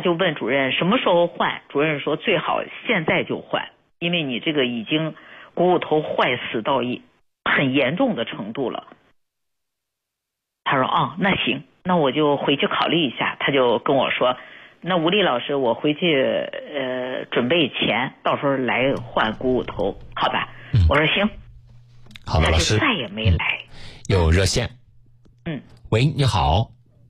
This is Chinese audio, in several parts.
就问主任什么时候换，主任说最好现在就换，因为你这个已经股骨头坏死到很严重的程度了。他说那行，那我就回去考虑一下。他就跟我说，那吴丽老师，我回去准备钱，到时候来换股骨头，好吧？我说行。 好的，老师。 他就再也没来。 有热线。喂，你好。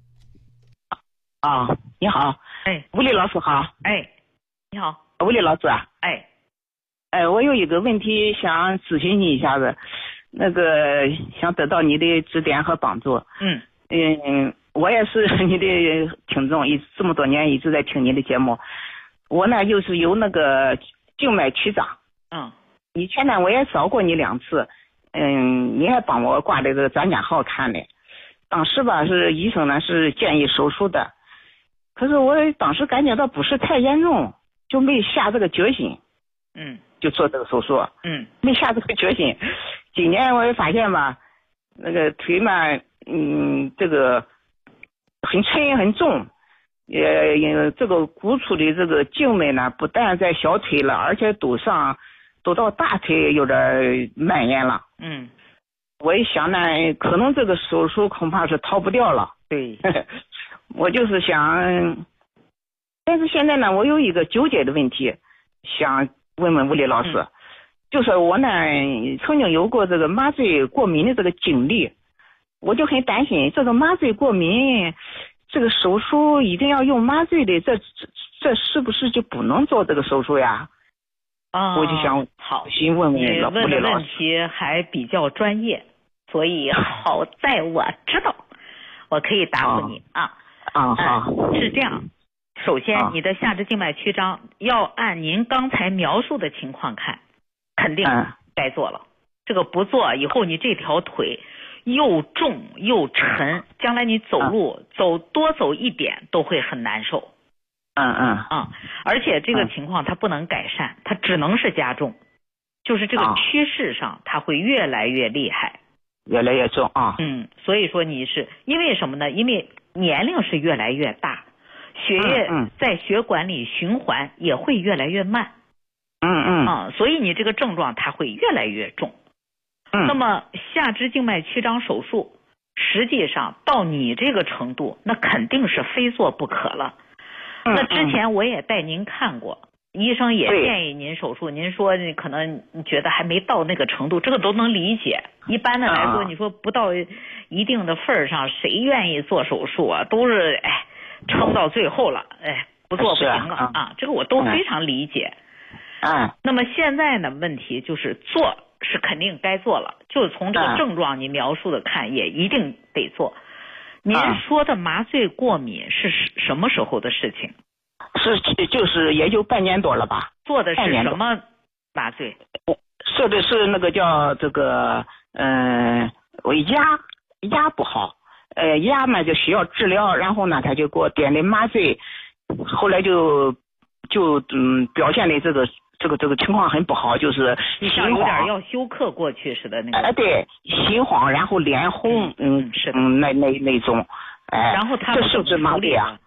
你好。吴丽老师好。 你好。 吴丽老师啊。我有一个问题想咨询你一下子，那个想得到你的指点和帮助。我也是你的听众，这么多年一直在听你的节目。我呢就是有那个静脉曲张。以前呢我也找过你2次，你还帮我挂了个专家号看的。当时吧是医生呢是建议手术的，可是我当时感觉到不是太严重，就没下这个决心。就做这个手术。没下这个决心。今年我也发现吧，那个腿嘛，这个很沉很重，这个骨粗的这个静脉呢，不但在小腿了，而且都到大腿有点蔓延了。我一想呢，可能这个手术恐怕是逃不掉了。 对。 我就是想，但是现在呢，我有一个纠结的问题，想问问吴丽老师，就是我呢曾经有过这个麻醉过敏的这个经历，我就很担心这个麻醉过敏，这个手术一定要用麻醉的，这是不是就不能做这个手术呀？我就想询问问吴丽老师。 你问的问题还比较专业，所以好在我知道，我可以答复你是这样。首先，你的下肢静脉曲张要按您刚才描述的情况看，肯定该做了。这个不做以后，你这条腿又重又沉，将来你走路多走一点都会很难受。而且这个情况它不能改善，它只能是加重，就是这个趋势上它会越来越厉害， 越来越重所以说你是因为什么呢？因为年龄是越来越大。血液在血管里循环也会越来越慢。所以你这个症状它会越来越重。那么下肢静脉曲张手术，实际上到你这个程度，那肯定是非做不可了。那之前我也带您看过，医生也建议您手术，您说你可能觉得还没到那个程度，这个都能理解。一般的来说，你说不到一定的份儿上，谁愿意做手术啊？都是撑到最后了，不做不行了这个我都非常理解。那么现在呢，问题就是做是肯定该做了，就从这个症状你描述的看，也一定得做。您说的麻醉过敏是什么时候的事情？ 就是也就半年多了吧。 做的是什么麻醉？ 说的是那个叫这个我压不好。压呢就需要治疗，然后呢他就给我点的麻醉，后来就表现的这个情况很不好，就是心慌， 有点要休克过去似的那个。 对，心慌，然后脸红， 是的， 那种， 然后他这是不是麻醉啊？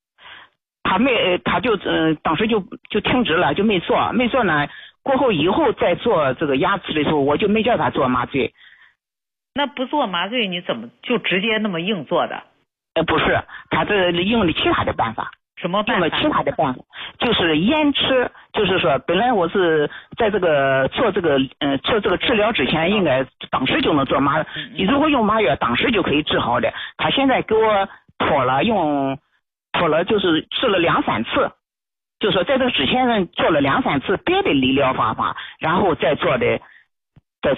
他就当时就停止了，就没做呢。过后以后再做这个牙齿的时候，我就没叫他做麻醉。 那不做麻醉你怎么就直接那么硬做的？ 不是，他这用的其他的办法。 什么办法？ 用了其他的办法，就是延迟，就是说本来我是在这个做这个治疗之前，应该当时就能做麻，如果用麻药当时就可以治好的。他现在给我拖了就是治了2-3次，就说在这个之前做了2-3次别的理疗方法，然后再做的这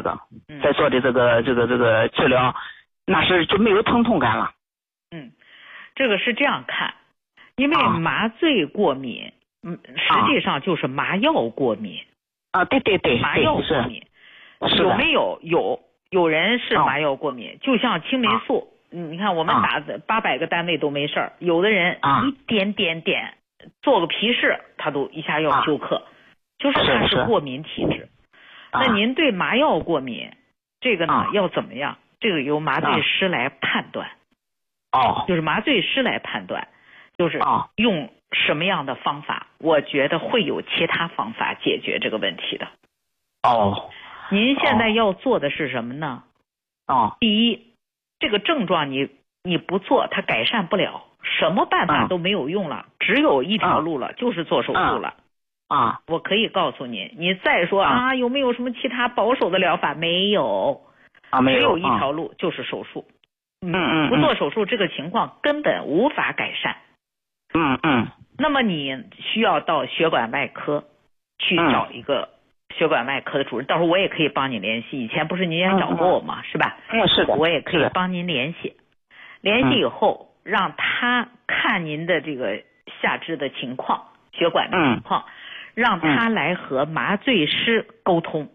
个治疗，那是就没有疼痛感了。 这个是这样看，因为麻醉过敏，实际上就是麻药过敏。 对， 麻药过敏有没有？有人是麻药过敏，就像青霉素，你看我们打800个单位都没事儿，有的人一点做个皮试，他都一下要休克，就是他是过敏体质。那您对麻药过敏，这个呢要怎么样？这个由麻醉师来判断。就是麻醉师来判断。 就是用什么样的方法，我觉得会有其他方法解决这个问题的。您现在要做的是什么呢？第一，这个症状你不做，它改善不了，什么办法都没有用了，只有一条路了，就是做手术了。我可以告诉你，你再说有没有什么其他保守的疗法？没有， 没有， 只有一条路，就是手术。不做手术，这个情况根本无法改善。那么你需要到血管外科去找一个血管外科的主任，到时候我也可以帮你联系。以前不是您也找过我吗？是吧？ 是的， 我也可以帮您联系。联系以后，让他看您的这个下肢的情况、血管的情况，让他来和麻醉师沟通。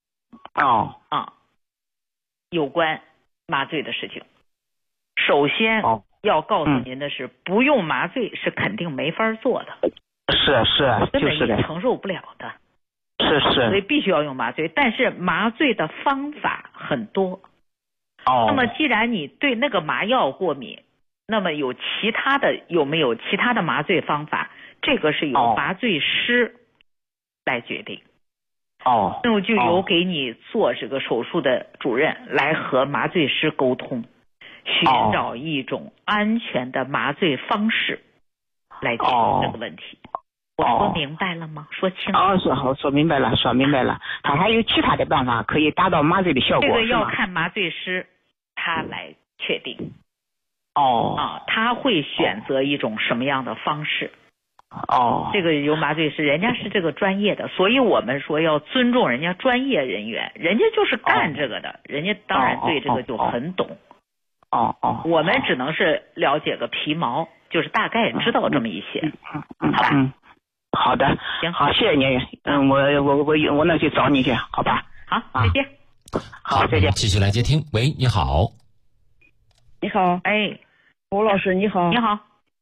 有关麻醉的事情。首先要告诉您的是，不用麻醉是肯定没法做的。 是， 根本就是的， 承受不了的。 是， 所以必须要用麻醉，但是麻醉的方法很多。那么既然你对那个麻药过敏，那么有没有其他的麻醉方法？这个是由麻醉师来决定。那么就由给你做这个手术的主任来和麻醉师沟通，寻找一种安全的麻醉方式来解决这个问题。我说明白了吗？说清楚。 说明白了。他还有其他的办法可以达到麻醉的效果？ 这个要看麻醉师他来确定。他会选择一种什么样的方式？这个由麻醉师，人家是这个专业的，所以我们说要尊重人家专业人员，人家就是干这个的，人家当然对这个就很懂。我们只能是了解个皮毛，就是大概知道这么一些。好吧。 好的， 行， 好，谢谢您。我能去找你去，好吧？ 好，再见。 好，再见。 继续来接听。喂，你好。 你好，吴老师，你好。 你好。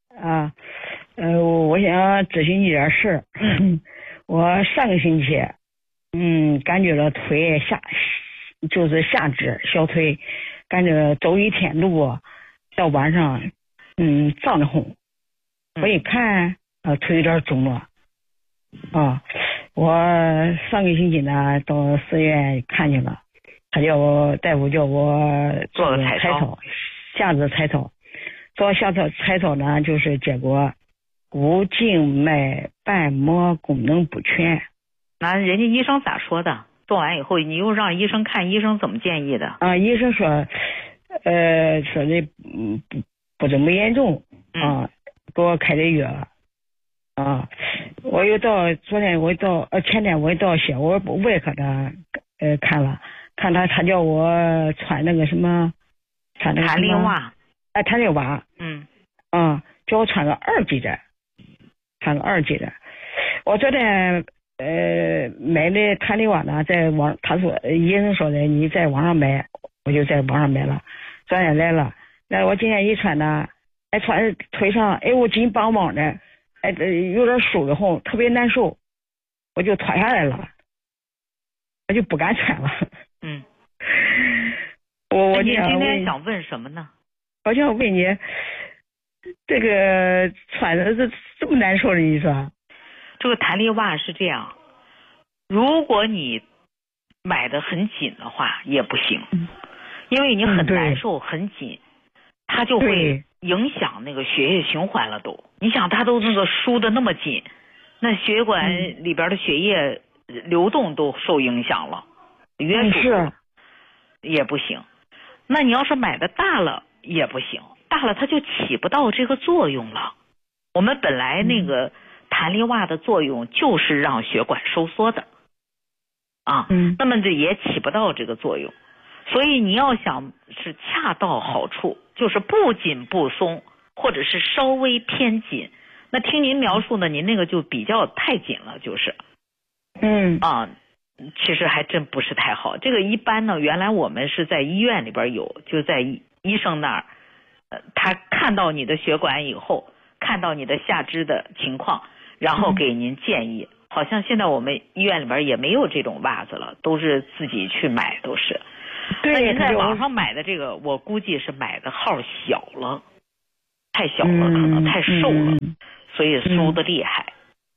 我想咨询一点事。我上个星期，感觉到腿就是下肢小腿，感觉走一天路到晚上，胀得慌。我一看，腿有点肿了。我上个星期呢到寺院看去了，大夫叫我做个彩超，下肢彩超。做下肢彩超呢，就是结果骨静脉瓣膜功能不全。 那人家医生咋说的？做完以后你又让医生看，医生怎么建议的？ 医生说，说的不怎么严重，给我开的药。我又到前天我又到血管外科的看了，他叫我穿那个什么，穿那个弹力袜。 弹力袜。叫我穿个2级的，我昨天买的弹力袜呢，他说医生说的你在网上买，我就在网上买了。昨天来了，我今天一穿呢，穿腿上我紧邦邦的，有点收的慌，特别难受，我就脱下来了，我就不敢穿了。 你今天想问什么呢？ 我想问你，这个穿的这么难受的，你说？ 这个弹力袜是这样，如果你买的很紧的话也不行，因为你很难受很紧，它就会影响那个血液循环了都。你想它都那个输的那么紧，那血管里边的血液流动都受影响了，约束也不行。那你要是买的大了也不行，大了它就起不到这个作用了。我们本来那个弹力袜的作用就是让血管收缩的那么这也起不到这个作用。所以你要想是恰到好处，就是不紧不松，或者是稍微偏紧。那听您描述呢，您那个就比较太紧了，就是其实还真不是太好。这个一般呢，原来我们是在医院里边有，就在医生那儿，他看到你的血管以后，看到你的下肢的情况，然后给您建议。好像现在我们医院里边也没有这种袜子了，都是自己去买，都是。那您在网上买的这个，我估计是买的号小了。 太小了，可能太瘦了，所以酥的厉害。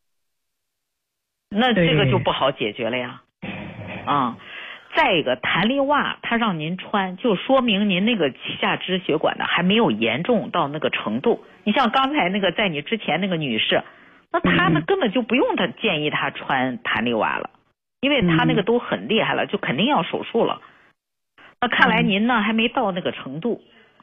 那这个就不好解决了呀。再一个，弹力袜它让您穿，就说明您那个下肢血管呢还没有严重到那个程度。你像刚才那个在你之前那个女士，那她呢根本就不用她建议她穿弹力袜了，因为她那个都很厉害了，就肯定要手术了。那看来您呢还没到那个程度。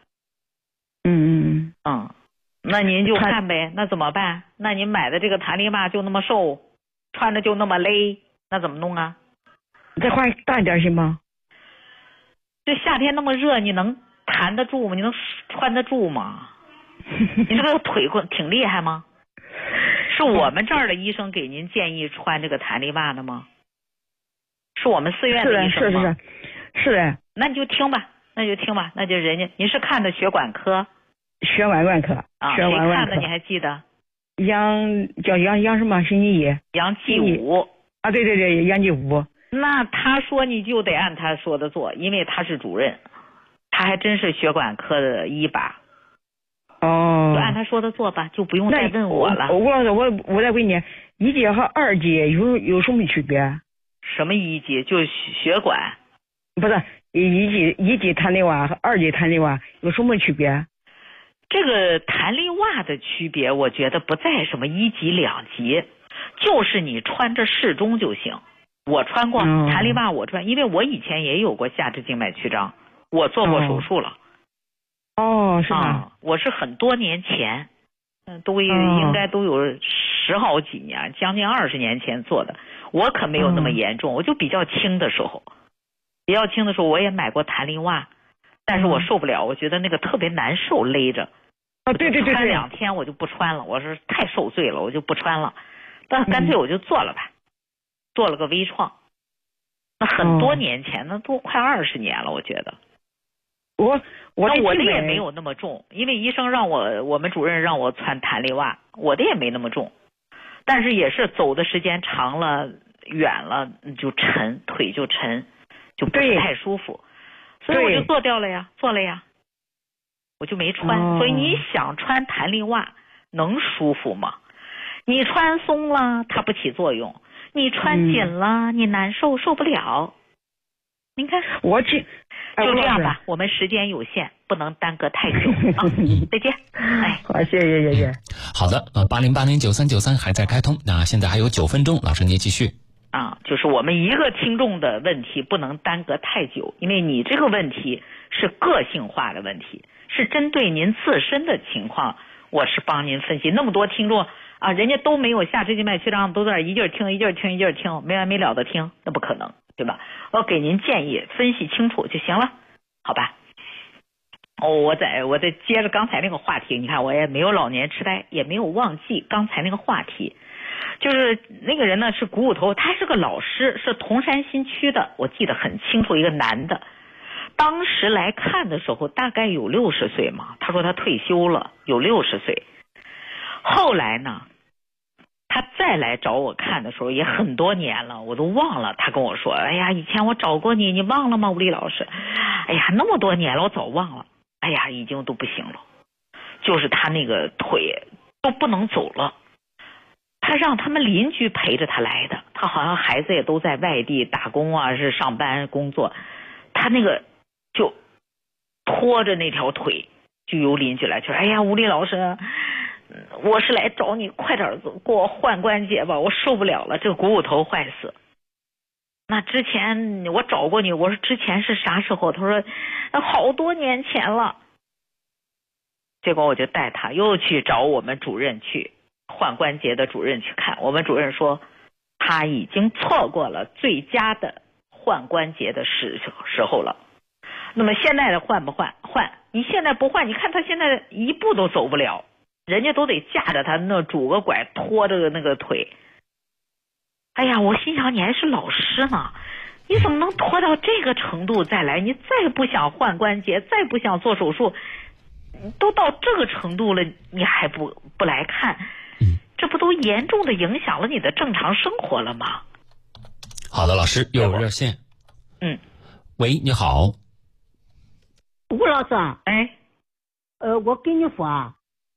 那您就看呗，那怎么办？那您买的这个弹力袜就那么瘦，穿着就那么勒，那怎么弄啊？ 再换大一点行吗？ 这夏天那么热，你能弹得住吗？你能穿得住吗？你这个腿挺厉害吗？是我们这儿的医生给您建议穿这个弹力袜的吗？是我们4院的医生吗？ 是的。 那你就听吧，那就人家您是看的血管科？ 血管外科啊。 谁看的你还记得？ 杨什么？星期一。 杨继武啊，对，杨继武。 那他说你就得按他说的做，因为他是主任，他还真是血管科的一把。就按他说的做吧，就不用再问我了。 我再问你，1级和2级有什么区别？ 什么1级？就血管？ 不是一级弹力袜和2级弹力袜有什么区别？ 这个弹力袜的区别，我觉得不在什么1级2级，就是你穿着适中就行。我穿过弹力袜，我穿，因为我以前也有过下肢静脉曲张，我做过手术了。 是吧？ 我是很多年前，应该都有10好几年，将近20年前做的。我可没有那么严重，我就比较轻的时候，我也买过弹力袜，但是我受不了，我觉得那个特别难受，勒着。 对， 穿2天我就不穿了，我是太受罪了，我就不穿了。但干脆我就做了吧。做了个微创，那很多年前，那都快20年了，我觉得。我的也没有那么重，因为医生我们主任让我穿弹力袜，我的也没那么重，但是也是走的时间长了远了就沉，腿就沉，就不是太舒服，所以我就做了呀，我就没穿。所以你想穿弹力袜能舒服吗？你穿松了它不起作用。你穿紧了，你难受，受不了。您看，就这样吧，我们时间有限，不能耽搁太久啊。再见。 好，谢谢。 好的，80809393还在开通，那现在还有9分钟，老师您继续。 就是我们一个听众的问题不能耽搁太久，因为你这个问题是个性化的问题，是针对您自身的情况，我是帮您分析。那么多听众。人家都没有下肢静脉曲张，都在那一劲儿听，没完没了的听，那不可能，对吧？我给您建议，分析清楚就行了，好吧？我再接着刚才那个话题，你看我也没有老年痴呆，也没有忘记刚才那个话题，就是那个人呢是股骨头，他是个老师，是铜山新区的，我记得很清楚，一个男的。当时来看的时候大概有60岁嘛，他说他退休了，有60岁。后来呢？他再来找我看的时候也很多年了，我都忘了。他跟我说：“哎呀，以前我找过你，你忘了吗，吴丽老师？哎呀，那么多年了，我早忘了。哎呀，已经都不行了，就是他那个腿都不能走了。他让他们邻居陪着他来的，他好像孩子也都在外地打工啊，是上班工作。他那个就拖着那条腿，就有邻居来就说：哎呀，吴丽老师。”我是来找你，快点给我换关节吧，我受不了了，这个股骨头坏死。那之前我找过你，我说之前是啥时候？他说好多年前了。结果我就带他又去找我们主任去换关节的主任去看，我们主任说他已经错过了最佳的换关节的时候了。那么现在的换不换？换。你现在不换，你看他现在一步都走不了。人家都得架着他那拄个拐拖着那个腿。哎呀，我心想你还是老师呢，你怎么能拖到这个程度再来？你再不想换关节，再不想做手术，都到这个程度了，你还不来看？这不都严重的影响了你的正常生活了吗？ 好的，老师有热线。喂，你好， 吴老师。 哎， 我跟你说啊。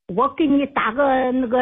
我给你打个那个